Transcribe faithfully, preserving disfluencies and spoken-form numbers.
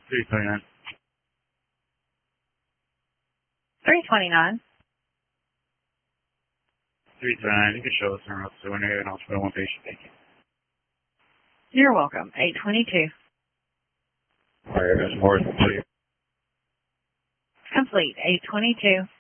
three twenty-nine. three twenty-nine. three twenty-nine. You can show us somewhere else. So when you're in hospital, one patient. Thank you. You're welcome. eight twenty-two. All right, there's more. Complete. eight twenty-two.